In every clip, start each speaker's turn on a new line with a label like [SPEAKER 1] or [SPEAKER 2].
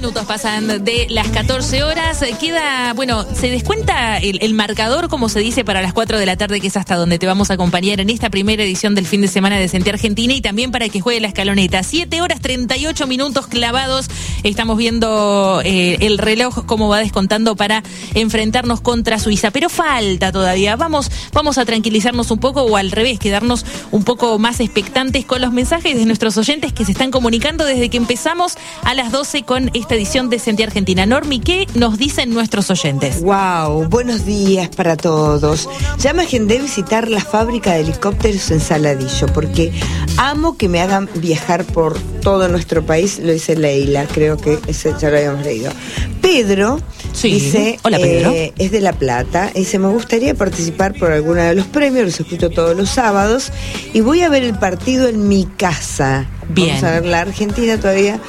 [SPEAKER 1] minutos pasan de las 14 horas. Queda, se descuenta el marcador, como se dice, para las 4 de la tarde, que es hasta donde te vamos a acompañar en esta primera edición del fin de semana de Sentir Argentina, y también para que juegue la escaloneta. 7 horas 38 minutos clavados. Estamos viendo el reloj cómo va descontando para enfrentarnos contra Suiza. Pero falta todavía. Vamos a tranquilizarnos un poco, o al revés, quedarnos un poco más expectantes con los mensajes de nuestros oyentes que se están comunicando desde que empezamos a las 12 con esta edición de Sentir Argentina. Normi, ¿qué nos dicen nuestros oyentes?
[SPEAKER 2] Wow, buenos días para todos. Ya me agendé visitar la fábrica de helicópteros en Saladillo, porque amo que me hagan viajar por todo nuestro país. Lo dice Leila, creo que ese ya lo habíamos leído. Pedro dice,
[SPEAKER 1] hola Pedro,
[SPEAKER 2] es de La Plata, dice, me gustaría participar por alguno de los premios, los escucho todos los sábados, y voy a ver el partido en mi casa.
[SPEAKER 1] Bien.
[SPEAKER 2] Vamos a ver la Argentina todavía.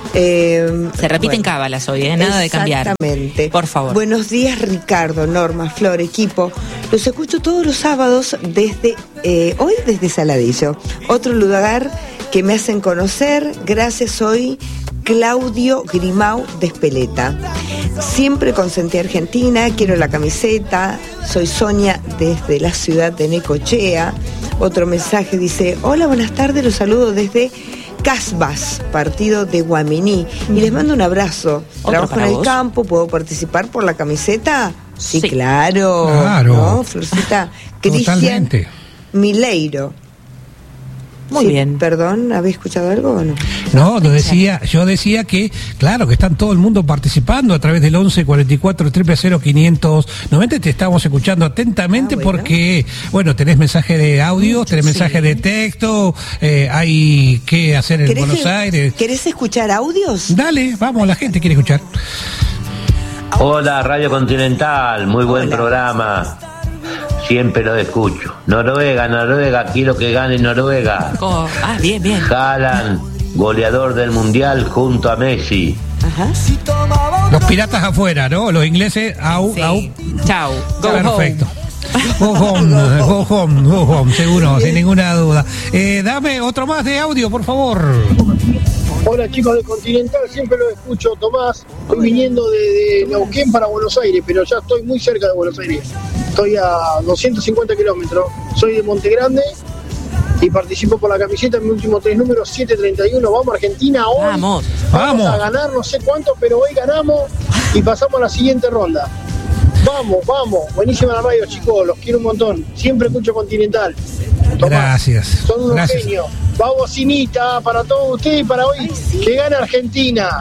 [SPEAKER 1] Se repiten cábalas hoy, nada de cambiar.
[SPEAKER 2] Exactamente.
[SPEAKER 1] Por favor.
[SPEAKER 2] Buenos días, Ricardo, Norma, Flor, equipo. Los escucho todos los sábados desde hoy desde Saladillo. Otro lugar que me hacen conocer. Gracias, soy Claudio Grimau de Espeleta. Siempre con Sentir Argentina, quiero la camiseta. Soy Sonia desde la ciudad de Necochea. Otro mensaje dice, hola, buenas tardes, los saludo desde Casbas, partido de Guaminí, y les mando un abrazo. Trabajo en el campo, ¿puedo participar por la camiseta? Sí. Claro. ¿No, Florcita? Cristian Mileiro.
[SPEAKER 1] Muy bien.
[SPEAKER 2] Perdón, ¿había escuchado algo o no?
[SPEAKER 3] No, yo decía que, claro, que están todo el mundo participando a través del 11 44 000 590. Te estamos escuchando atentamente porque, tenés mensaje de audio, tenés mensaje de texto, hay que hacer en Buenos Aires.
[SPEAKER 2] ¿Querés escuchar audios?
[SPEAKER 3] Dale, vamos, la gente quiere escuchar.
[SPEAKER 4] Hola, Radio Continental, muy buen programa. Siempre lo escucho. Noruega, quiero que gane Noruega.
[SPEAKER 1] Bien.
[SPEAKER 3] Haaland,
[SPEAKER 4] goleador del Mundial junto a Messi.
[SPEAKER 2] Ajá.
[SPEAKER 3] Los piratas afuera, ¿no? Los ingleses,
[SPEAKER 1] Chao.
[SPEAKER 3] Perfecto. Go home, seguro, sin ninguna duda. Dame otro más de audio, por favor.
[SPEAKER 5] Hola chicos de Continental, siempre lo escucho, Tomás. Estoy viniendo de Neuquén para Buenos Aires, pero ya estoy muy cerca de Buenos Aires. Estoy a 250 kilómetros. Soy de Monte Grande y participo por la camiseta. Mi último 3 números, 731. Vamos Argentina hoy. Vamos a ganar, no sé cuánto, pero hoy ganamos y pasamos a la siguiente ronda. Vamos. Buenísima la radio, chicos. Los quiero un montón. Siempre escucho Continental. Tomás,
[SPEAKER 3] gracias.
[SPEAKER 5] Son unos genios. Vamos, Cinita, para todos ustedes y para hoy. Que gane Argentina.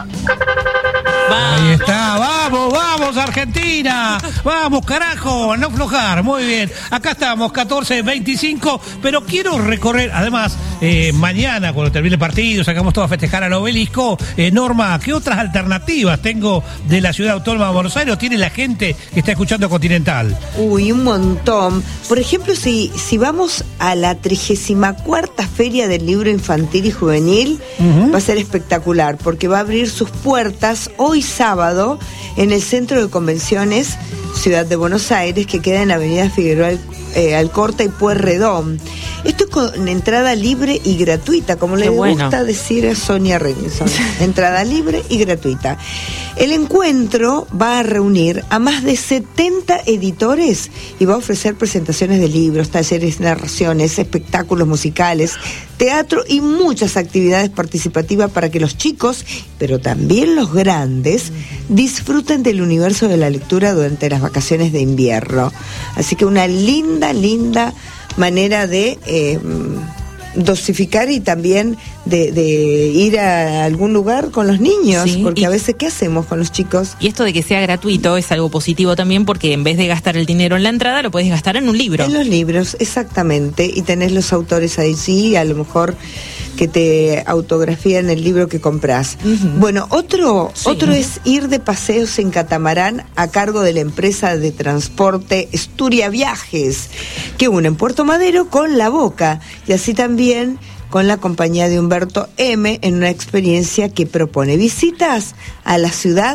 [SPEAKER 3] Ahí está, vamos Argentina, vamos carajo, no aflojar, muy bien, acá estamos, 14:25, pero quiero recorrer, además, mañana cuando termine el partido, sacamos todo a festejar al obelisco. Norma, ¿qué otras alternativas tengo de la ciudad autónoma de Buenos Aires o tiene la gente que está escuchando Continental?
[SPEAKER 2] Uy, un montón. Por ejemplo, si vamos a la 34ª Feria del Libro Infantil y Juvenil, va a ser espectacular, porque va a abrir sus puertas hoy sábado en el Centro de Convenciones Ciudad de Buenos Aires, que queda en Avenida Figueroa Alcorta y Pueyrredón. Esto es con entrada libre y gratuita, como le gusta decir a Sonia Robinson. Entrada libre y gratuita. El encuentro va a reunir a más de 70 editores y va a ofrecer presentaciones de libros, talleres, narraciones, espectáculos musicales, teatro y muchas actividades participativas para que los chicos, pero también los grandes, disfruten del universo de la lectura durante las vacaciones de invierno. Así que una linda manera de dosificar y también de ir a algún lugar con los niños, porque a veces, ¿qué hacemos con los chicos?
[SPEAKER 1] Y esto de que sea gratuito es algo positivo también, porque en vez de gastar el dinero en la entrada, lo puedes gastar en un libro.
[SPEAKER 2] En los libros, exactamente, y tenés los autores ahí, a lo mejor que te autografían el libro que compras. Bueno, otro es ir de paseos en catamarán a cargo de la empresa de transporte Esturia Viajes, que une Puerto Madero con La Boca, y así también con la compañía de Humberto M. en una experiencia que propone visitas a la ciudad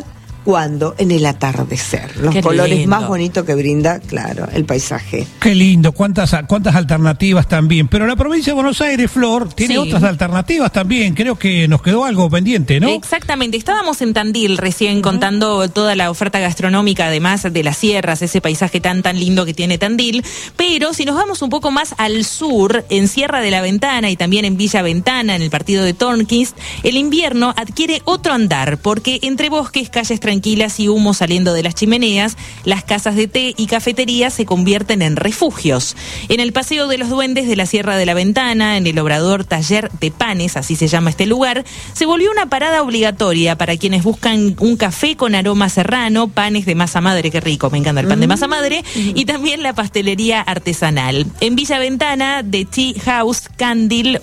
[SPEAKER 2] ¿Cuándo? En el atardecer. Los colores más bonitos que brinda, claro, el paisaje.
[SPEAKER 3] Qué lindo, cuántas alternativas también. Pero la provincia de Buenos Aires, Flor, tiene otras alternativas también. Creo que nos quedó algo pendiente, ¿no?
[SPEAKER 1] Exactamente. Estábamos en Tandil recién contando toda la oferta gastronómica, además de las sierras, ese paisaje tan lindo que tiene Tandil. Pero si nos vamos un poco más al sur, en Sierra de la Ventana y también en Villa Ventana, en el partido de Tornquist, el invierno adquiere otro andar, porque entre bosques, calles tranquilas y humo saliendo de las chimeneas, las casas de té y cafeterías se convierten en refugios. En el Paseo de los Duendes de la Sierra de la Ventana, en el obrador Taller de Panes, así se llama este lugar, se volvió una parada obligatoria para quienes buscan un café con aroma serrano, panes de masa madre, qué rico, me encanta el pan de masa madre, y también la pastelería artesanal. En Villa Ventana, The Tea House Candil,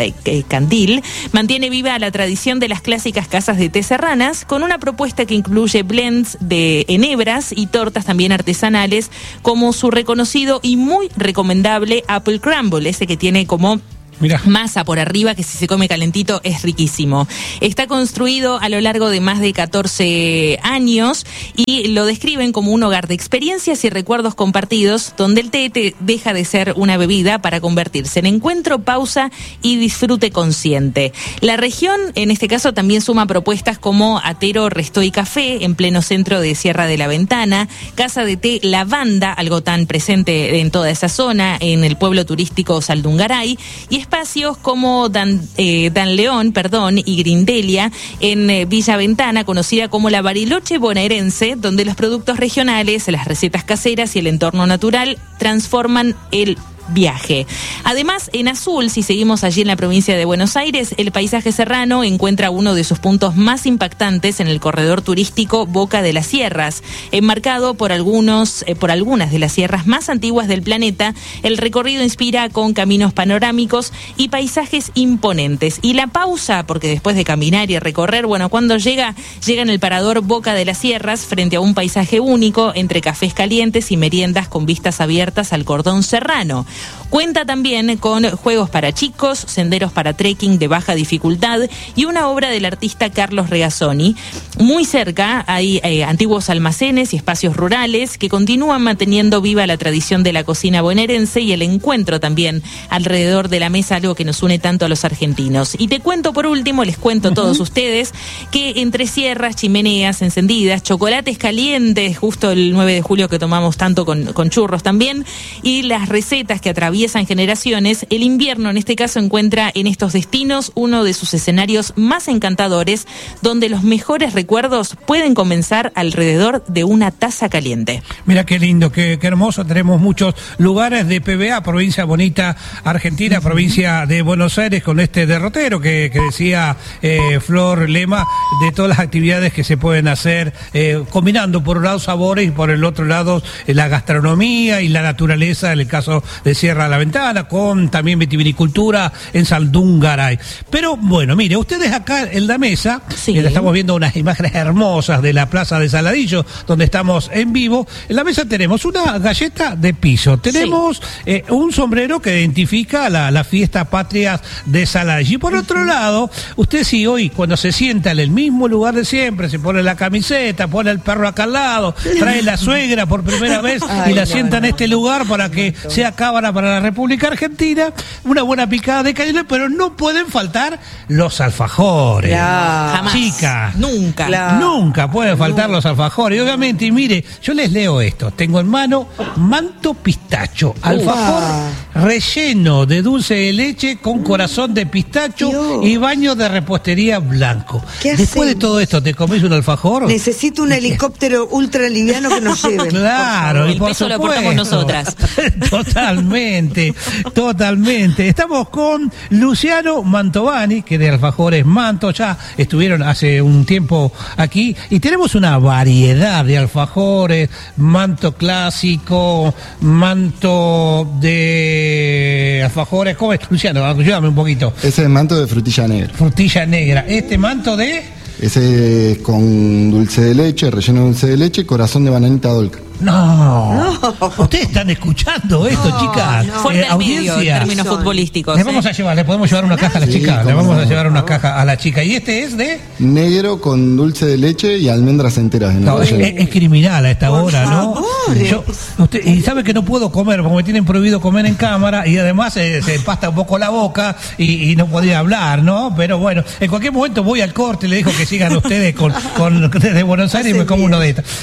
[SPEAKER 1] Candil, mantiene viva la tradición de las clásicas casas de té serranas, con una propuesta que incluye blends de enebras y tortas también artesanales, como su reconocido y muy recomendable Apple Crumble, ese que tiene como masa por arriba, que si se come calentito es riquísimo. Está construido a lo largo de más de 14 años y lo describen como un hogar de experiencias y recuerdos compartidos, donde el té deja de ser una bebida para convertirse en encuentro, pausa y disfrute consciente. La región, en este caso, también suma propuestas como Atero Resto y Café, en pleno centro de Sierra de la Ventana, Casa de Té Lavanda, algo tan presente en toda esa zona, en el pueblo turístico Saldungaray, y espacios como Dan León, y Grindelia en Villa Ventana, conocida como la Bariloche bonaerense, donde los productos regionales, las recetas caseras y el entorno natural transforman el viaje. Además, en azul, si seguimos allí en la provincia de Buenos Aires, el paisaje serrano encuentra uno de sus puntos más impactantes en el corredor turístico Boca de las Sierras. Enmarcado por algunas de las sierras más antiguas del planeta, el recorrido inspira con caminos panorámicos y paisajes imponentes. Y la pausa, porque después de caminar y recorrer, cuando llega en el parador Boca de las Sierras, frente a un paisaje único, entre cafés calientes y meriendas con vistas abiertas al cordón serrano. Cuenta también con juegos para chicos, senderos para trekking de baja dificultad y una obra del artista Carlos Regazzoni. Muy cerca hay antiguos almacenes y espacios rurales que continúan manteniendo viva la tradición de la cocina bonaerense y el encuentro también alrededor de la mesa, algo que nos une tanto a los argentinos. Y les cuento a todos ustedes que entre sierras, chimeneas encendidas, chocolates calientes, justo el 9 de julio que tomamos tanto con churros también, y las recetas que atraviesan generaciones, el invierno en este caso encuentra en estos destinos uno de sus escenarios más encantadores, donde los mejores recuerdos pueden comenzar alrededor de una taza caliente.
[SPEAKER 3] Mira qué lindo, qué hermoso. Tenemos muchos lugares de PBA, provincia bonita Argentina, provincia de Buenos Aires, con este derrotero que decía Flor Lema, de todas las actividades que se pueden hacer, combinando por un lado sabores y por el otro lado la gastronomía y la naturaleza, en el caso de Sierra de la Ventana, con también vitivinicultura en Saldungaray. Pero bueno, mire, ustedes acá en la mesa, estamos viendo unas imágenes hermosas de la Plaza de Saladillo, donde estamos en vivo. En la mesa tenemos una galleta de piso, tenemos un sombrero que identifica la fiesta patria de Saladillo. Y por otro lado, usted hoy cuando se sienta en el mismo lugar de siempre, se pone la camiseta, pone el perro acá al lado, trae la suegra por primera vez y la sienta en este lugar para que sea cábala para la República Argentina, una buena picada de cañones, pero no pueden faltar los alfajores.
[SPEAKER 1] Jamás.
[SPEAKER 3] Chicas,
[SPEAKER 1] nunca.
[SPEAKER 3] Nunca pueden faltar los alfajores. Y obviamente, y mire, yo les leo esto. Tengo en mano manto pistacho, alfajor relleno de dulce de leche con corazón de pistacho y baño de repostería blanco. Después de todo esto, ¿te comés un alfajor?
[SPEAKER 2] Necesito un helicóptero ultra liviano que nos lleve.
[SPEAKER 3] Claro,
[SPEAKER 1] y por supuesto lo aportamos nosotras.
[SPEAKER 3] Totalmente. Estamos con Luciano Mantovani, que de alfajores Manto, ya estuvieron hace un tiempo aquí, y tenemos una variedad de alfajores, manto clásico, manto de alfajores. ¿Cómo es? Luciano, ayúdame un poquito.
[SPEAKER 6] Ese es el manto de frutilla negra.
[SPEAKER 3] Frutilla negra. Este manto de...
[SPEAKER 6] Ese con dulce de leche, relleno de dulce de leche, corazón de bananita dolca.
[SPEAKER 3] No. Ustedes están escuchando esto, chicas.
[SPEAKER 1] Fuerte al medio en términos futbolísticos.
[SPEAKER 3] Le podemos llevar una caja a la chica. Le vamos a llevar una caja a la chica. ¿Y este es de?
[SPEAKER 6] Negro con dulce de leche y almendras enteras.
[SPEAKER 3] No, es criminal a esta hora, ¿no? Y sabe que no puedo comer porque me tienen prohibido comer en cámara y además se empasta un poco la boca y no podía hablar, ¿no? Pero bueno, en cualquier momento voy al corte y le digo que sigan ustedes desde Buenos Aires y me como uno de estos.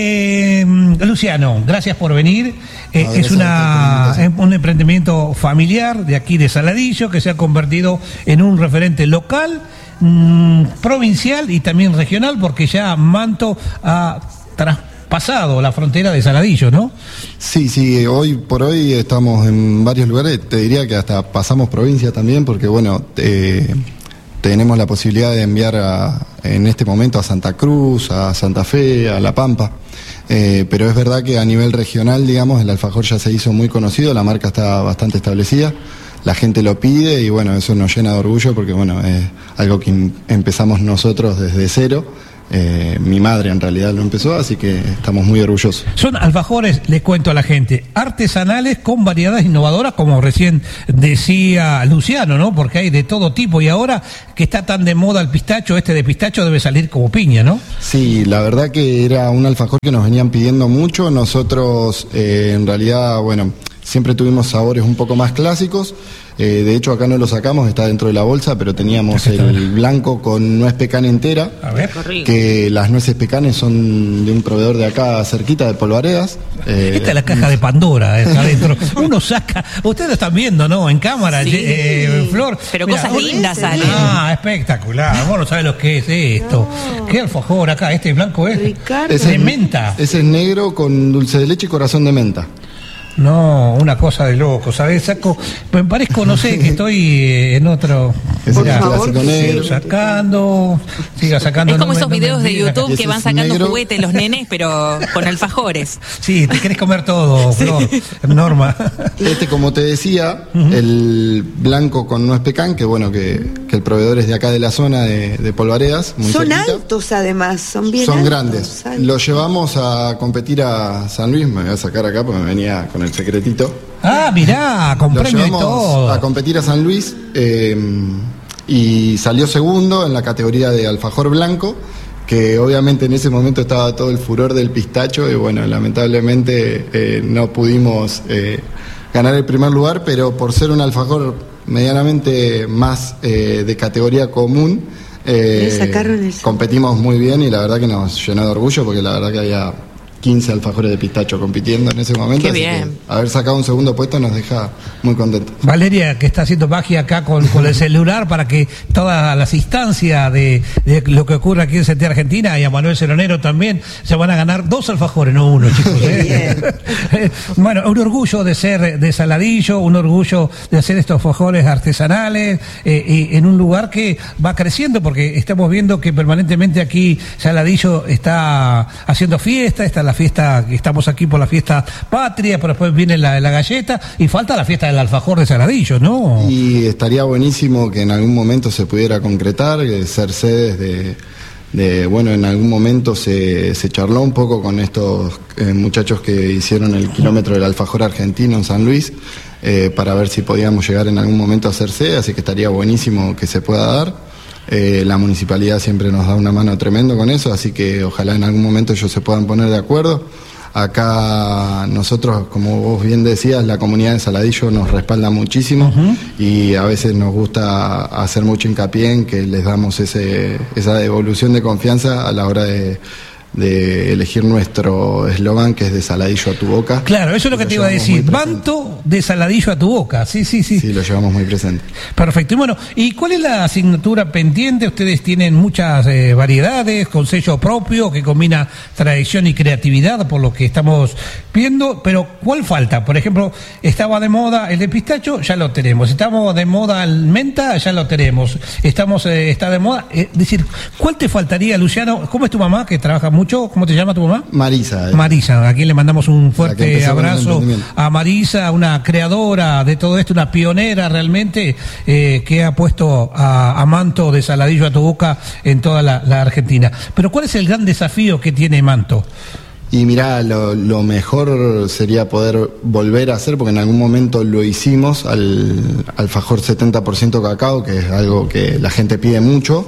[SPEAKER 3] Luciano, gracias por venir. Es un emprendimiento familiar de aquí de Saladillo que se ha convertido en un referente local, provincial y también regional, porque ya Manto ha traspasado la frontera de Saladillo, ¿no?
[SPEAKER 6] Sí, hoy por hoy estamos en varios lugares, te diría que hasta pasamos provincia también, porque bueno, tenemos la posibilidad de enviar en este momento a Santa Cruz, a Santa Fe, a La Pampa. Pero es verdad que a nivel regional, digamos, el alfajor ya se hizo muy conocido, la marca está bastante establecida, la gente lo pide y bueno, eso nos llena de orgullo porque bueno, es algo que empezamos nosotros desde cero. Mi madre en realidad lo empezó, así que estamos muy orgullosos.
[SPEAKER 3] Son alfajores, les cuento a la gente, artesanales con variedades innovadoras, como recién decía Luciano, ¿no? Porque hay de todo tipo y ahora que está tan de moda el pistacho, de pistacho debe salir como piña, ¿no?
[SPEAKER 6] Sí, la verdad que era un alfajor que nos venían pidiendo mucho. Nosotros en realidad, bueno, siempre tuvimos sabores un poco más clásicos. De hecho, acá no lo sacamos, está dentro de la bolsa, pero teníamos el blanco con nuez pecan entera.
[SPEAKER 3] A ver.
[SPEAKER 6] Que las nueces pecanes son de un proveedor de acá cerquita de Polvaredas.
[SPEAKER 3] Esta es la caja de Pandora, está adentro. Uno saca, ustedes lo están viendo, ¿no? En cámara,
[SPEAKER 1] sí.
[SPEAKER 3] Flor.
[SPEAKER 1] Pero mira, cosas lindas salen.
[SPEAKER 3] Espectacular. Vos no sabés lo que es esto. ¿Qué alfajor acá? Este blanco es de menta.
[SPEAKER 6] Ese es negro con dulce de leche y corazón de menta.
[SPEAKER 3] No, una cosa de loco, ¿sabes? Me parezco, no sé, que estoy en otro.
[SPEAKER 6] Por favor,
[SPEAKER 3] siga sacando.
[SPEAKER 1] Es como esos videos de YouTube que van sacando
[SPEAKER 6] negro.
[SPEAKER 1] Juguetes los nenes, pero con alfajores.
[SPEAKER 3] Sí, te querés comer todo, Flor, Norma.
[SPEAKER 6] Como te decía, el blanco con nuez pecan, que bueno, que el proveedor es de acá de la zona de Polvaredas. Muy
[SPEAKER 2] son
[SPEAKER 6] cerquita.
[SPEAKER 2] altos además, son bien
[SPEAKER 6] Son
[SPEAKER 2] altos,
[SPEAKER 6] grandes.
[SPEAKER 2] altos.
[SPEAKER 6] Lo llevamos a competir a San Luis, me voy a sacar acá porque me venía con el secretito.
[SPEAKER 3] Mirá, con
[SPEAKER 6] Lo
[SPEAKER 3] premio y
[SPEAKER 6] llevamos
[SPEAKER 3] todo.
[SPEAKER 6] a competir a San Luis y salió segundo en la categoría de alfajor blanco, que obviamente en ese momento estaba todo el furor del pistacho y bueno, lamentablemente no pudimos ganar el primer lugar, pero por ser un alfajor medianamente más de categoría común, competimos muy bien y la verdad que nos llenó de orgullo porque la verdad que había 15 alfajores de pistacho compitiendo en ese momento.
[SPEAKER 1] Qué bien.
[SPEAKER 6] Haber sacado un segundo puesto nos deja muy contentos.
[SPEAKER 3] Valeria, que está haciendo magia acá con el celular para que todas las instancias de lo que ocurre aquí en Sentir Argentina, y a Manuel Ceronero también, se van a ganar 2 alfajores, no 1, chicos. Bueno, un orgullo de ser de Saladillo, un orgullo de hacer estos alfajores artesanales y en un lugar que va creciendo, porque estamos viendo que permanentemente aquí Saladillo está haciendo fiesta, está la fiesta, estamos aquí por la fiesta patria, pero después viene la galleta y falta la fiesta del alfajor de Saladillo, ¿no?
[SPEAKER 6] Y estaría buenísimo que en algún momento se pudiera concretar, ser sedes bueno, en algún momento se charló un poco con estos muchachos que hicieron el kilómetro del alfajor argentino en San Luis, para ver si podíamos llegar en algún momento a ser sede, así que estaría buenísimo que se pueda dar. La municipalidad siempre nos da una mano tremendo con eso, así que ojalá en algún momento ellos se puedan poner de acuerdo. Acá nosotros, como vos bien decías, la comunidad de Saladillo nos respalda muchísimo y a veces nos gusta hacer mucho hincapié en que les damos esa devolución de confianza a la hora de elegir nuestro eslogan, que es de Saladillo a tu boca.
[SPEAKER 3] Claro, eso es lo que te iba a decir. Manto de Saladillo a tu boca. Sí.
[SPEAKER 6] Sí, lo llevamos muy presente.
[SPEAKER 3] Perfecto. Y bueno, ¿y cuál es la asignatura pendiente? Ustedes tienen muchas variedades, con sello propio, que combina tradición y creatividad, por lo que estamos viendo, pero ¿cuál falta? Por ejemplo, estaba de moda el de pistacho, ya lo tenemos. Estamos de moda el menta, ya lo tenemos. Está de moda. Es decir, ¿cuál te faltaría, Luciano? ¿Cómo es tu mamá, que trabaja mucho? ¿Cómo te llama tu mamá?
[SPEAKER 6] Marisa.
[SPEAKER 3] Marisa, a quien le mandamos un fuerte abrazo a Marisa, una creadora de todo esto, una pionera realmente, que ha puesto a Manto de Saladillo a tu boca en toda la Argentina. Pero ¿cuál es el gran desafío que tiene Manto?
[SPEAKER 6] Y mirá, lo mejor sería poder volver a hacer, porque en algún momento lo hicimos, al alfajor 70% cacao, que es algo que la gente pide mucho.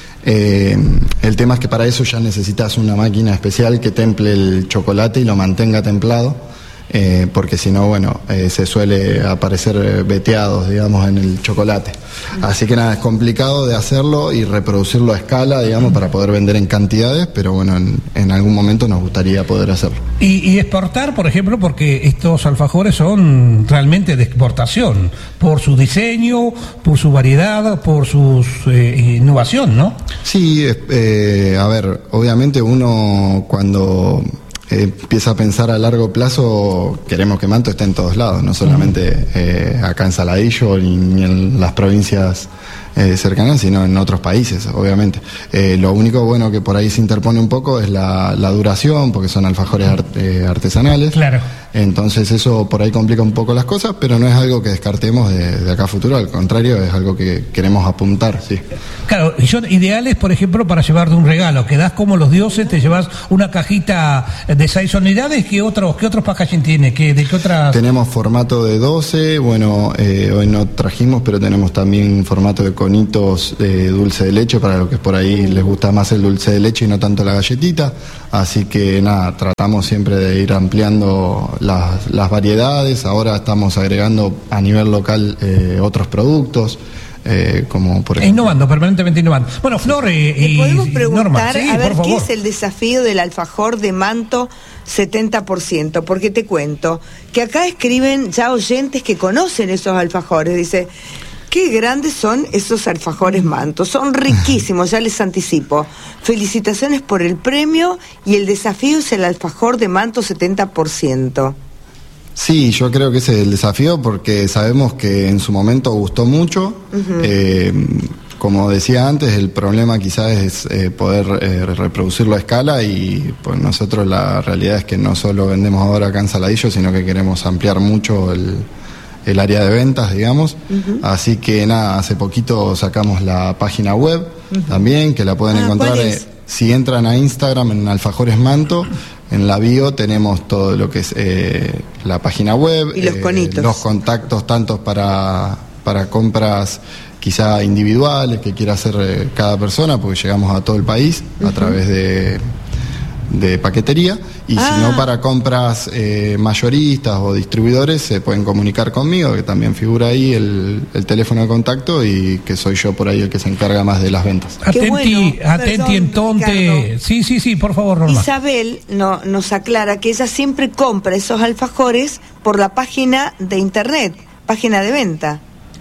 [SPEAKER 6] El tema es que para eso ya necesitas una máquina especial que temple el chocolate y lo mantenga templado, porque si no, bueno, se suele aparecer veteados, digamos, en el chocolate. Así que nada, es complicado de hacerlo y reproducirlo a escala, digamos, para poder vender en cantidades, pero bueno, en algún momento nos gustaría poder hacerlo.
[SPEAKER 3] Y exportar, por ejemplo, porque estos alfajores son realmente de exportación, por su diseño, por su variedad, por su innovación, ¿no? Sí,
[SPEAKER 6] a ver, obviamente uno cuando empieza a pensar a largo plazo, queremos que Manto esté en todos lados, no solamente acá en Saladillo ni en las provincias cercanas, sino en otros países, obviamente. Lo único bueno que por ahí se interpone un poco es la duración, porque son alfajores artesanales. Claro. Entonces eso por ahí complica un poco las cosas, pero no es algo que descartemos de acá a futuro, al contrario, es algo que queremos apuntar, sí.
[SPEAKER 3] Claro, y son ideales, por ejemplo, para llevar de un regalo, que das como los dioses, te llevas una cajita de 6 unidades. ¿Qué otros packaging tiene? ¿De qué otras?
[SPEAKER 6] Tenemos formato de 12, bueno, hoy no trajimos, pero tenemos también formato de conitos de dulce de leche, para los que por ahí les gusta más el dulce de leche y no tanto la galletita, así que nada, tratamos siempre de ir ampliando las variedades. Ahora estamos agregando a nivel local otros productos, como por ejemplo...
[SPEAKER 3] Permanentemente innovando. Bueno, Flor
[SPEAKER 2] ¿Le podemos preguntar,
[SPEAKER 3] Norma, sí,
[SPEAKER 2] a ver,
[SPEAKER 3] por favor,
[SPEAKER 2] qué es el desafío del alfajor de Manto 70%? Porque te cuento que acá escriben ya oyentes que conocen esos alfajores, dice... Qué grandes son esos alfajores Manto, son riquísimos, ya les anticipo. Felicitaciones por el premio, y el desafío es el alfajor de Manto 70%.
[SPEAKER 6] Sí, yo creo que ese es el desafío, porque sabemos que en su momento gustó mucho. Como decía antes, el problema quizás es poder reproducirlo a escala, y pues nosotros la realidad es que no solo vendemos ahora acá en Saladillo, sino que queremos ampliar mucho el área de ventas, digamos. Así que nada, hace poquito sacamos la página web también, que la pueden encontrar si entran a Instagram en Alfajores Manto. En la bio tenemos todo lo que es la página web
[SPEAKER 2] y los conitos,
[SPEAKER 6] los contactos, tanto para compras quizá individuales que quiera hacer cada persona, porque llegamos a todo el país a través de paquetería, y si no, para compras mayoristas o distribuidores, se pueden comunicar conmigo, que también figura ahí el teléfono de contacto, y que soy yo por ahí el que se encarga más de las ventas.
[SPEAKER 3] Atenti entonces. Sí, por favor, Norma.
[SPEAKER 2] Isabel nos aclara que ella siempre compra esos alfajores por la página de internet, página de venta.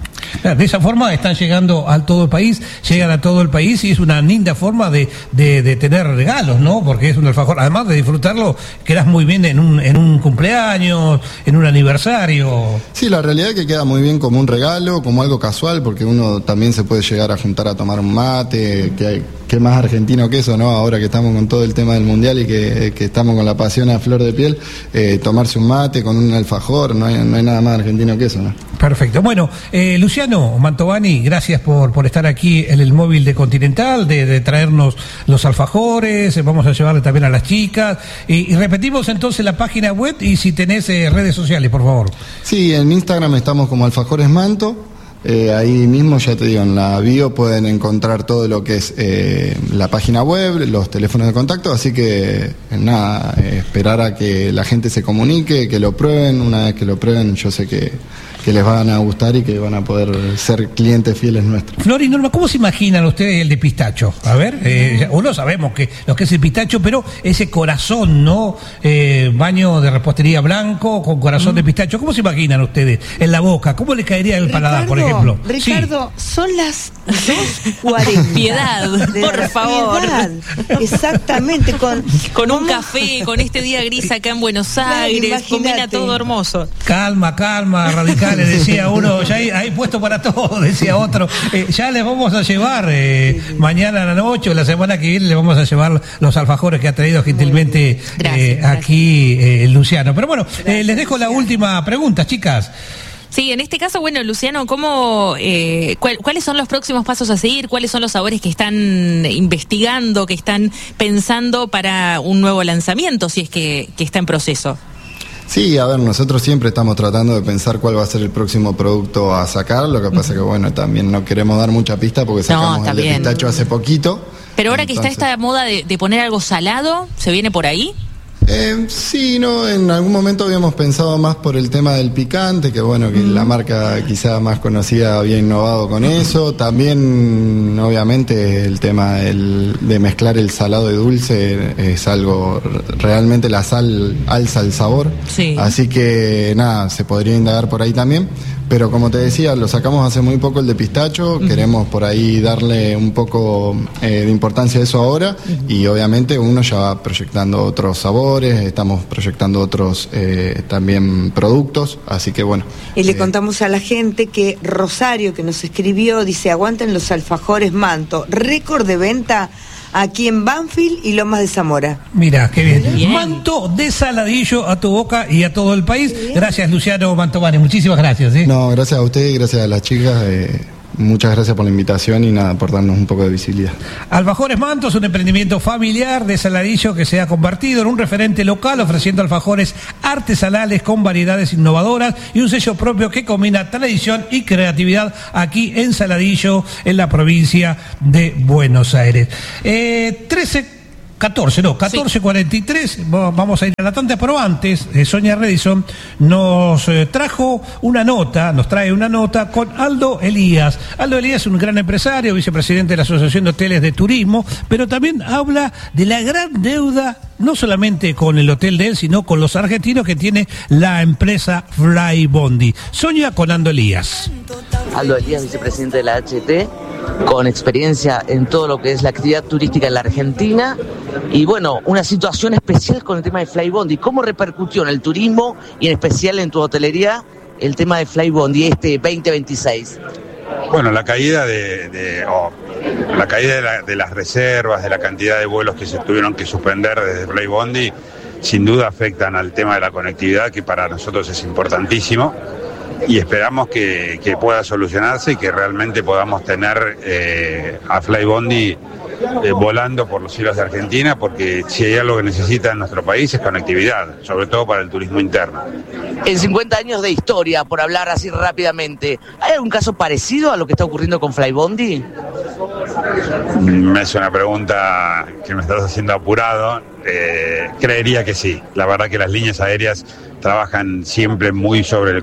[SPEAKER 3] De esa forma están llegando a todo el país, llegan a todo el país, y es una linda forma de tener regalos, ¿no? Porque es un alfajor, además de disfrutarlo, quedas muy bien en un cumpleaños, en un aniversario.
[SPEAKER 6] Sí, la realidad es que queda muy bien como un regalo, como algo casual, porque uno también se puede llegar a juntar a tomar un mate, que más argentino que eso, ¿no? Ahora que estamos con todo el tema del mundial y que estamos con la pasión a flor de piel, tomarse un mate con un alfajor, no hay nada más argentino que eso, ¿no?
[SPEAKER 3] Perfecto. Bueno, Luciano Mantovani, gracias por estar aquí en el móvil de Continental, de traernos los alfajores. Vamos a llevarle también a las chicas. Y repetimos entonces la página web, y si tenés redes sociales, por favor.
[SPEAKER 6] Sí, en Instagram estamos como Alfajores Manto. Ahí mismo, ya te digo, en la bio pueden encontrar todo lo que es la página web, los teléfonos de contacto, así que nada, esperar a que la gente se comunique, que lo prueben. Una vez que lo prueben, yo sé que les van a gustar y que van a poder ser clientes fieles nuestros.
[SPEAKER 3] Flor y Norma, ¿cómo se imaginan ustedes el de pistacho? A ver, uno sabemos lo que es el pistacho, pero ese corazón, ¿no? Baño de repostería blanco con corazón de pistacho, ¿cómo se imaginan ustedes en la boca? ¿Cómo les caería el paladar, por ejemplo?
[SPEAKER 2] Ricardo, son las 2:40.
[SPEAKER 1] Piedad, por favor.
[SPEAKER 2] Exactamente,
[SPEAKER 1] con un café, con este día gris acá en Buenos Aires, combina todo hermoso.
[SPEAKER 3] Calma, radical. Le decía uno, ya hay puesto para todo, decía otro. Ya les vamos a llevar mañana a la noche o la semana que viene, les vamos a llevar los alfajores que ha traído gentilmente aquí Luciano. Pero bueno, les dejo la última pregunta, chicas.
[SPEAKER 1] Sí, en este caso, bueno, Luciano, ¿cuáles son los próximos pasos a seguir? ¿Cuáles son los sabores que están investigando, que están pensando para un nuevo lanzamiento, si es que está en proceso?
[SPEAKER 6] Sí, a ver, nosotros siempre estamos tratando de pensar cuál va a ser el próximo producto a sacar. Lo que pasa que, bueno, también no queremos dar mucha pista porque sacamos el de pistacho hace poquito.
[SPEAKER 1] Pero ahora que está esta moda de poner algo salado, ¿se viene por ahí?
[SPEAKER 6] Sí, no, en algún momento habíamos pensado más por el tema del picante, que bueno, que la marca quizá más conocida había innovado con eso. También, obviamente, el tema de mezclar el salado y dulce es algo, realmente la sal alza el sabor.
[SPEAKER 1] Sí.
[SPEAKER 6] Así que nada, se podría indagar por ahí también. Pero como te decía, lo sacamos hace muy poco el de pistacho, queremos por ahí darle un poco de importancia a eso ahora, y obviamente uno ya va proyectando otros sabores, estamos proyectando otros también productos, así que bueno.
[SPEAKER 2] Y le contamos a la gente que Rosario, que nos escribió, dice: aguanten los alfajores Manto, récord de venta aquí en Banfield y Lomas de Zamora.
[SPEAKER 3] Mira, qué bien. Manto de Saladillo a tu boca y a todo el país. Gracias, Luciano Mantovani. Muchísimas gracias.
[SPEAKER 6] No, gracias a usted y gracias a las chicas. Muchas gracias por la invitación y nada, por darnos un poco de visibilidad.
[SPEAKER 3] Alfajores Manto es un emprendimiento familiar de Saladillo que se ha convertido en un referente local, ofreciendo alfajores artesanales con variedades innovadoras y un sello propio que combina tradición y creatividad aquí en Saladillo, en la provincia de Buenos Aires. 14:43, vamos a ir a la tanda, pero antes, Sonia Redison nos trae una nota con Aldo Elías. Aldo Elías es un gran empresario, vicepresidente de la Asociación de Hoteles de Turismo, pero también habla de la gran deuda, no solamente con el hotel de él, sino con los argentinos que tiene la empresa Flybondi. Sonia con Aldo Elías.
[SPEAKER 7] Aldo Elías, vicepresidente de la HT, con experiencia en todo lo que es la actividad turística en la Argentina, y bueno, una situación especial con el tema de Flybondi. ¿Cómo repercutió en el turismo y en especial en tu hotelería el tema de Flybondi 2026?
[SPEAKER 8] Bueno, la caída de las reservas, de la cantidad de vuelos que se tuvieron que suspender desde Flybondi, sin duda afectan al tema de la conectividad, que para nosotros es importantísimo. Y esperamos que pueda solucionarse y que realmente podamos tener a Flybondi volando por los cielos de Argentina, porque si hay algo que necesita en nuestro país es conectividad, sobre todo para el turismo interno.
[SPEAKER 7] En 50 años de historia, por hablar así rápidamente, ¿hay algún caso parecido a lo que está ocurriendo con Flybondi?
[SPEAKER 8] Me es una pregunta que me estás haciendo apurado. Creería que sí. La verdad que las líneas aéreas trabajan siempre muy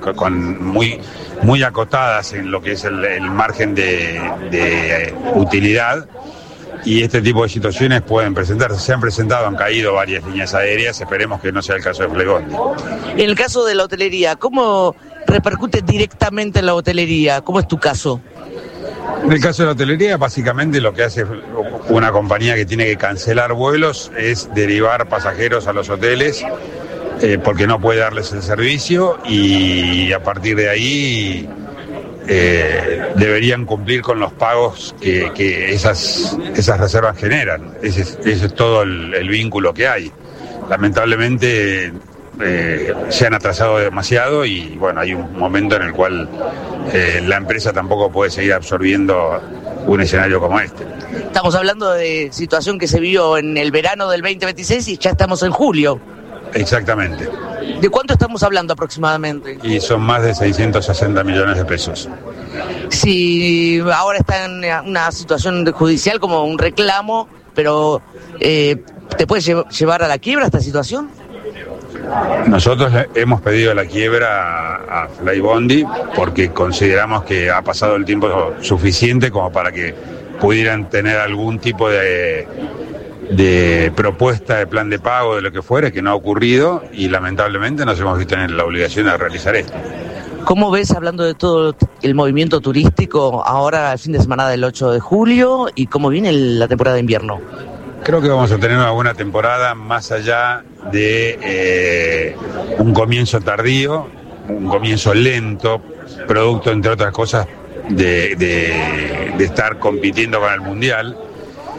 [SPEAKER 8] acotadas en lo que es el margen de utilidad, y este tipo de situaciones pueden presentarse. Se han presentado, han caído varias líneas aéreas, esperemos que no sea el caso de Flybondi.
[SPEAKER 7] En el caso de la hotelería, ¿cómo repercute directamente en la hotelería? ¿Cómo es tu caso?
[SPEAKER 8] En el caso de la hotelería, básicamente lo que hace una compañía que tiene que cancelar vuelos es derivar pasajeros a los hoteles, porque no puede darles el servicio, y a partir de ahí deberían cumplir con los pagos que esas reservas generan. Ese es todo el vínculo que hay. Lamentablemente se han atrasado demasiado, y bueno, hay un momento en el cual la empresa tampoco puede seguir absorbiendo un escenario como este.
[SPEAKER 7] Estamos hablando de situación que se vio en el verano del 2026 y ya estamos en julio.
[SPEAKER 8] Exactamente.
[SPEAKER 7] ¿De cuánto estamos hablando aproximadamente?
[SPEAKER 8] Y son más de 660 millones de pesos.
[SPEAKER 7] Si ahora está en una situación judicial como un reclamo, pero ¿te puede llevar a la quiebra esta situación?
[SPEAKER 8] Nosotros hemos pedido la quiebra a Flybondi porque consideramos que ha pasado el tiempo suficiente como para que pudieran tener algún tipo de propuesta de plan de pago, de lo que fuera, que no ha ocurrido, y lamentablemente nos hemos visto en la obligación de realizar esto.
[SPEAKER 7] ¿Cómo ves, hablando de todo el movimiento turístico, ahora el fin de semana del 8 de julio y cómo viene la temporada de invierno?
[SPEAKER 8] Creo que vamos a tener una buena temporada, más allá de un comienzo tardío, un comienzo lento, producto, entre otras cosas, de estar compitiendo con el Mundial.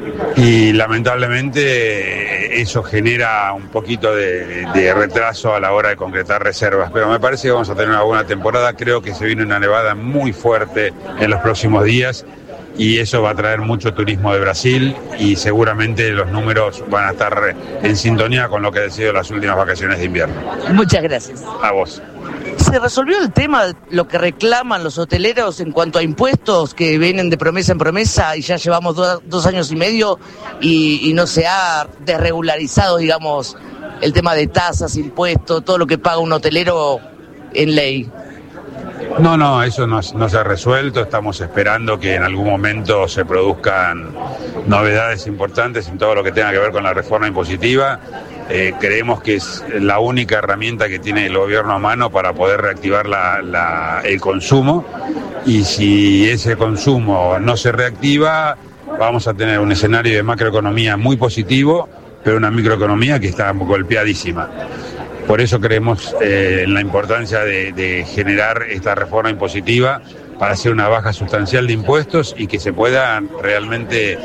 [SPEAKER 8] y lamentablemente eso genera un poquito de retraso a la hora de concretar reservas, pero me parece que vamos a tener una buena temporada. Creo que se viene una nevada muy fuerte en los próximos días y eso va a traer mucho turismo de Brasil y seguramente los números van a estar en sintonía con lo que han sido las últimas vacaciones de invierno.
[SPEAKER 7] Muchas gracias.
[SPEAKER 8] A vos.
[SPEAKER 7] ¿Se resolvió el tema, lo que reclaman los hoteleros en cuanto a impuestos que vienen de promesa en promesa y ya llevamos 2 años y medio y no se ha desregularizado, digamos, el tema de tasas, impuestos, todo lo que paga un hotelero en ley?
[SPEAKER 8] No, eso no se ha resuelto. Estamos esperando que en algún momento se produzcan novedades importantes en todo lo que tenga que ver con la reforma impositiva. Creemos que es la única herramienta que tiene el gobierno a mano para poder reactivar el consumo, y si ese consumo no se reactiva, vamos a tener un escenario de macroeconomía muy positivo, pero una microeconomía que está golpeadísima. Por eso creemos en la importancia de generar esta reforma impositiva para hacer una baja sustancial de impuestos y que se pueda realmente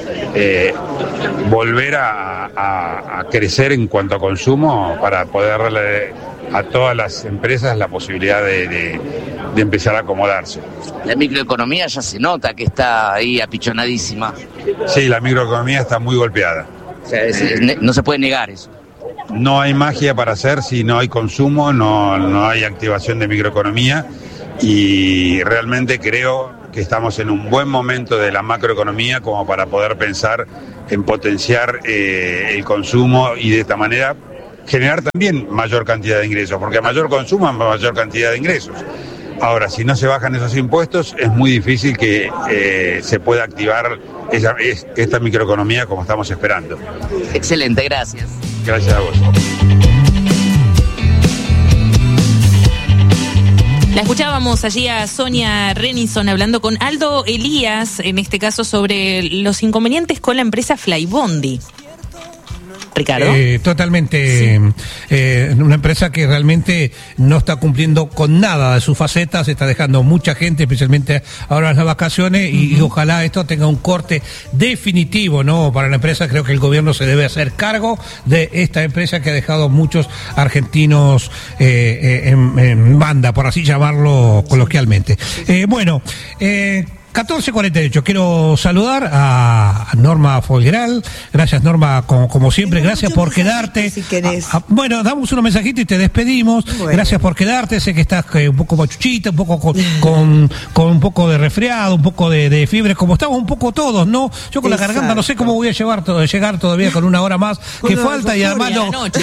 [SPEAKER 8] volver a crecer en cuanto a consumo, para poder darle a todas las empresas la posibilidad de empezar a acomodarse.
[SPEAKER 7] La microeconomía ya se nota que está ahí apichonadísima.
[SPEAKER 8] Sí, la microeconomía está muy golpeada.
[SPEAKER 7] O sea, no se puede negar eso.
[SPEAKER 8] No hay magia para hacer si no hay consumo, no hay activación de microeconomía, y realmente creo que estamos en un buen momento de la macroeconomía como para poder pensar en potenciar el consumo y de esta manera generar también mayor cantidad de ingresos, porque a mayor consumo, a mayor cantidad de ingresos. Ahora, si no se bajan esos impuestos, es muy difícil que se pueda activar esta microeconomía como estamos esperando.
[SPEAKER 7] Excelente, gracias.
[SPEAKER 8] Gracias a vos.
[SPEAKER 1] La escuchábamos allí a Sonia Renison hablando con Aldo Elías, en este caso sobre los inconvenientes con la empresa Flybondi. Ricardo.
[SPEAKER 3] Totalmente. Sí. Una empresa que realmente no está cumpliendo con nada de sus facetas, está dejando mucha gente, especialmente ahora en las vacaciones, y ojalá esto tenga un corte definitivo, ¿no? Para la empresa. Creo que el gobierno se debe hacer cargo de esta empresa que ha dejado muchos argentinos en banda, por así llamarlo coloquialmente. 14:48, quiero saludar a Norma Folgueral. Gracias, Norma, como siempre. Gracias por quedarte. Si querés. Bueno, damos unos mensajitos y te despedimos. Bueno. Gracias por quedarte. Sé que estás un poco machuchita, un poco con un poco de resfriado, un poco de fiebre, como estamos un poco todos, ¿no? Yo con la garganta no sé cómo voy a llegar todavía con una hora más que falta, y además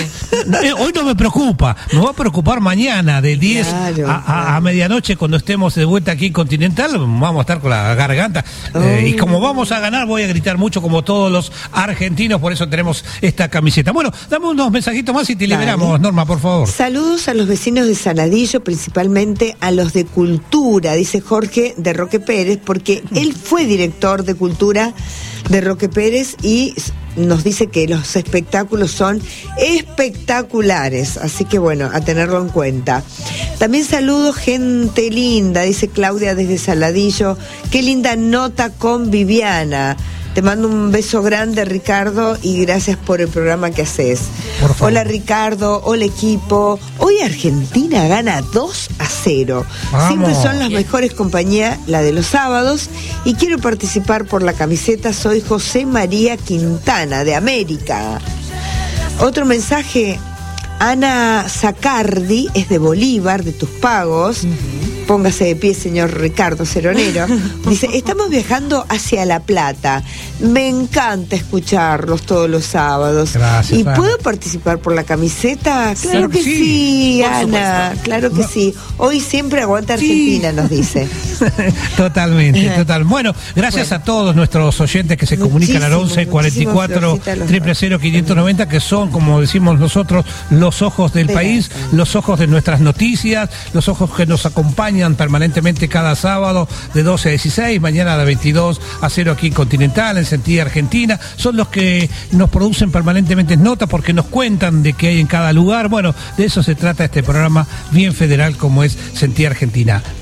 [SPEAKER 3] hoy no me preocupa. Me va a preocupar mañana de 10 a medianoche, cuando estemos de vuelta aquí en Continental. Vamos a estar con la garganta, y como vamos a ganar voy a gritar mucho como todos los argentinos, por eso tenemos esta camiseta. Bueno, dame unos mensajitos más y te liberamos, Norma, por favor.
[SPEAKER 2] Saludos a los vecinos de Saladillo, principalmente a los de Cultura, dice Jorge de Roque Pérez, porque él fue director de Cultura de Roque Pérez y nos dice que los espectáculos son espectaculares, así que bueno, a tenerlo en cuenta. También saludo gente linda, dice Claudia desde Saladillo. Qué linda nota con Viviana. Te mando un beso grande, Ricardo, y gracias por el programa que haces. Hola, Ricardo, hola, equipo. Hoy Argentina gana 2-0. Vamos. Siempre son las mejores compañías, la de los sábados, y quiero participar por la camiseta. Soy José María Quintana, de América. Otro mensaje, Ana Zacardi, es de Bolívar, de Tus Pagos. Póngase de pie, señor Ricardo Ceronero. Dice, estamos viajando hacia La Plata. Me encanta escucharlos todos los sábados.
[SPEAKER 3] Gracias,
[SPEAKER 2] ¿Y Ana, puedo participar por la camiseta? Claro que sí, Ana, claro que sí. Hoy siempre aguanta Argentina, nos dice.
[SPEAKER 3] Totalmente, total. Bueno, gracias a todos nuestros oyentes que se comunican al 11 44 000 590, que son, como decimos nosotros, los ojos del país, los ojos de nuestras noticias, los ojos que nos acompañan permanentemente cada sábado de 12 a 16, mañana de 22 a 0 aquí en Continental, en Sentía Argentina. Son los que nos producen permanentemente notas, porque nos cuentan de qué hay en cada lugar. Bueno, de eso se trata este programa bien federal como es Sentía Argentina.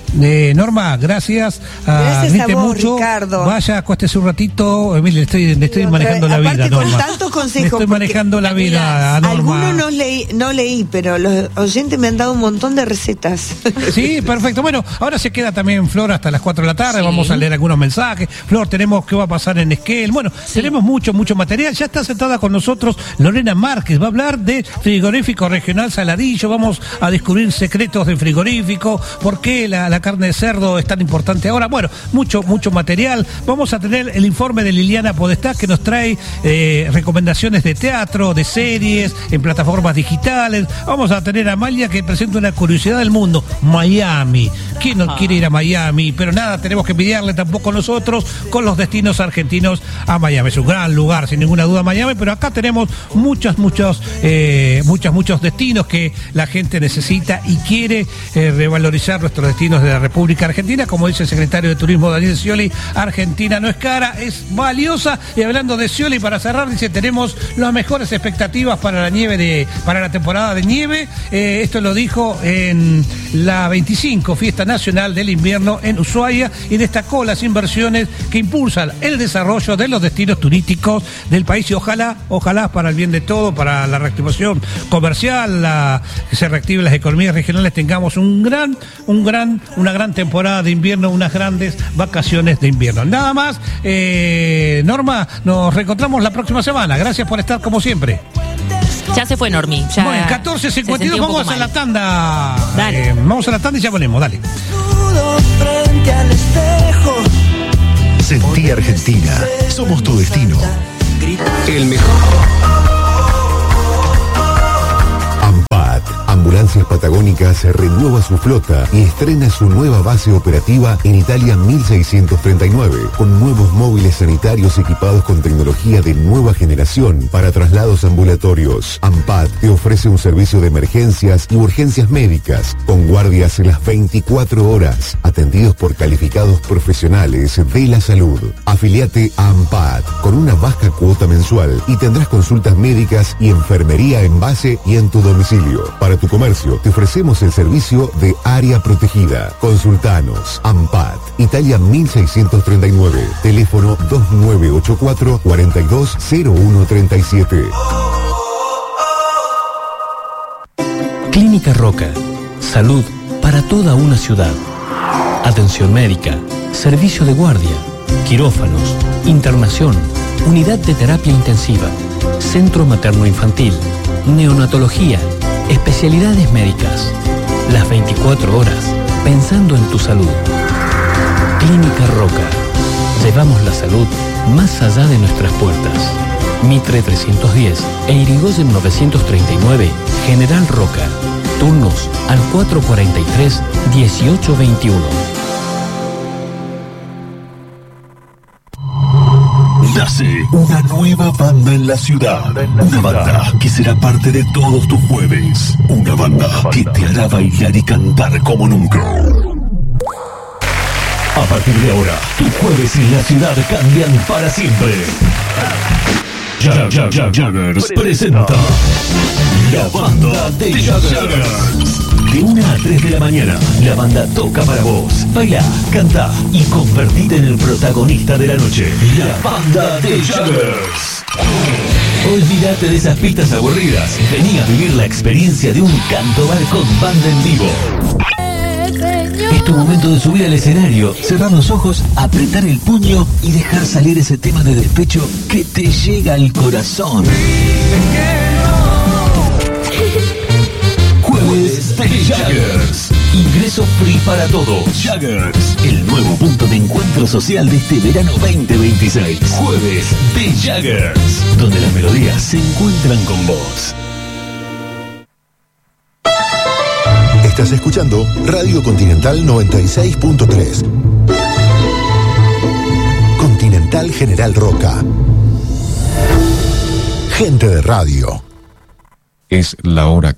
[SPEAKER 3] Norma, gracias.
[SPEAKER 2] Gracias a vos, mucho. Ricardo.
[SPEAKER 3] Vaya, acuéstese un ratito. Le estoy manejando la vida, Norma.
[SPEAKER 2] Con tantos consejos.
[SPEAKER 3] Le estoy manejando la vida, Norma.
[SPEAKER 2] Algunos no leí, pero los oyentes me han dado un montón de recetas.
[SPEAKER 3] Sí, perfecto. Bueno, ahora se queda también Flor hasta las 4 de la tarde. Sí. Vamos a leer algunos mensajes. Flor, tenemos qué va a pasar en Esquel. Bueno, tenemos mucho material. Ya está sentada con nosotros Lorena Márquez. Va a hablar de frigorífico regional Saladillo. Vamos a descubrir secretos del frigorífico. ¿Por qué la carne de cerdo es tan importante ahora? Bueno, mucho material. Vamos a tener el informe de Liliana Podestá, que nos trae recomendaciones de teatro, de series, en plataformas digitales. Vamos a tener a Amalia, que presenta una curiosidad del mundo, Miami. ¿Quién no quiere ir a Miami? Pero nada, tenemos que envidiarle tampoco nosotros con los destinos argentinos a Miami. Es un gran lugar, sin ninguna duda, Miami, pero acá tenemos muchos destinos que la gente necesita y quiere revalorizar nuestros destinos de la República Argentina. Como dice el secretario de Turismo Daniel Scioli, Argentina no es cara, es valiosa. Y hablando de Scioli, para cerrar, dice, tenemos las mejores expectativas para para la temporada de nieve. Esto lo dijo en la 25 Fiesta Nacional del Invierno en Ushuaia, y destacó las inversiones que impulsan el desarrollo de los destinos turísticos del país, y ojalá para el bien de todo, para la reactivación comercial, que se reactiven las economías regionales, tengamos una gran temporada de invierno, unas grandes vacaciones de invierno. Nada más, Norma, nos reencontramos la próxima semana. Gracias por estar como siempre.
[SPEAKER 1] Ya se fue, Normi.
[SPEAKER 3] Bueno, 14:52, vamos a la tanda.
[SPEAKER 1] Dale.
[SPEAKER 3] Vamos a la tanda y ya ponemos, dale.
[SPEAKER 9] Sentí Argentina. Somos tu destino. El mejor. AMPAT, Ambulancias Patagónicas, renueva su flota y estrena su nueva base operativa en Italia 1639, con nuevos móviles sanitarios equipados con tecnología de nueva generación para traslados ambulatorios. AMPAT te ofrece un servicio de emergencias y urgencias médicas, con guardias las 24 horas, atendidos por calificados profesionales de la salud. Afiliate a AMPAT con una baja cuota mensual y tendrás consultas médicas y enfermería en base y en tu domicilio. Para tu comercio, te ofrecemos el servicio de área protegida. Consultanos. AMPAT, Italia 1639, teléfono 2984-420137.
[SPEAKER 10] Clínica Roca. Salud para toda una ciudad. Atención médica, servicio de guardia, quirófanos, internación, unidad de terapia intensiva, centro materno-infantil, neonatología, especialidades médicas. Las 24 horas, pensando en tu salud. Clínica Roca. Llevamos la salud más allá de nuestras puertas. Mitre 310 e Irigoyen 939, General Roca. Turnos al 443-1821.
[SPEAKER 9] Nace una nueva banda en la ciudad. Una banda que será parte de todos tus jueves. Una banda que te hará bailar y cantar como nunca. A partir de ahora, tus jueves en la ciudad cambian para siempre. Jaggers presenta la banda de Jaggers. De 1 a 3 de la mañana, la banda toca para vos. Baila, canta y convertite en el protagonista de la noche. La banda de Jaggers. Olvídate de esas pistas aburridas. Vení a vivir la experiencia de un cantobar con banda en vivo. Es tu momento de subir al escenario, cerrar los ojos, apretar el puño y dejar salir ese tema de despecho que te llega al corazón. Jueves de Jaggers. Ingreso free para todos. Jaggers, el nuevo punto de encuentro social de este verano 2026. Jueves de Jaggers, donde las melodías se encuentran con vos. Estás escuchando Radio Continental 96.3. Continental General Roca. Gente de radio.
[SPEAKER 11] Es la hora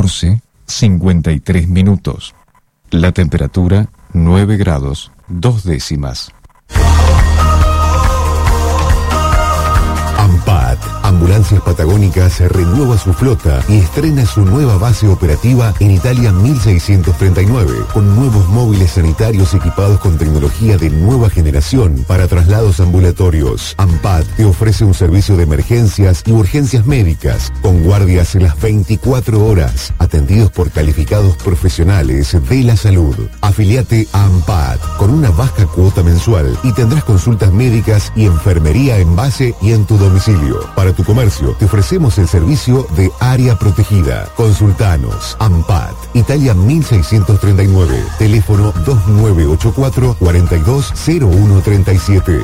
[SPEAKER 11] 14:53. La temperatura 9 grados 2 décimas.
[SPEAKER 9] AMPAT, Ambulancias Patagónicas renueva su flota y estrena su nueva base operativa en Italia 1639, con nuevos móviles sanitarios equipados con tecnología de nueva generación para traslados ambulatorios. AMPAT te ofrece un servicio de emergencias y urgencias médicas, con guardias en las 24 horas, atendidos por calificados profesionales de la salud. Afiliate a AMPAT con una baja cuota mensual y tendrás consultas médicas y enfermería en base y en tu domicilio. Para tu comercio te ofrecemos el servicio de área protegida. Consultanos. AMPAT, Italia 1639, teléfono 2984 420137.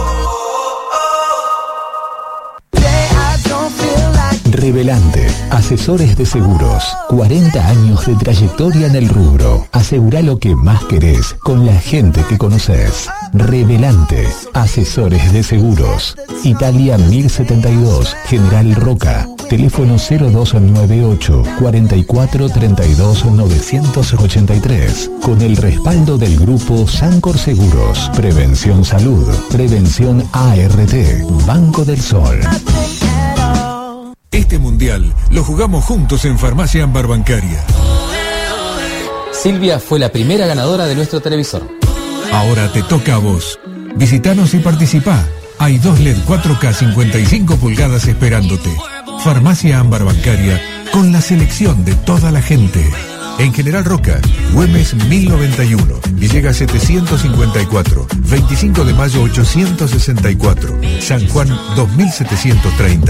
[SPEAKER 12] Revelante, asesores de seguros, 40 años de trayectoria en el rubro. Asegura lo que más querés con la gente que conoces. Revelante, asesores de seguros. Italia 1072, General Roca. Teléfono 0298 44 32 983. Con el respaldo del grupo Sancor Seguros. Prevención Salud. Prevención ART. Banco del Sol.
[SPEAKER 13] Este mundial lo jugamos juntos en Farmacia Ámbar Bancaria.
[SPEAKER 14] Silvia fue la primera ganadora de nuestro televisor.
[SPEAKER 13] Ahora te toca a vos. Visitanos y participá. Hay 2 LED 4K 55 pulgadas esperándote. Farmacia Ámbar Bancaria, con la selección de toda la gente. En General Roca, Güemes 1091, Villegas 754, 25 de mayo 864, San Juan 2730.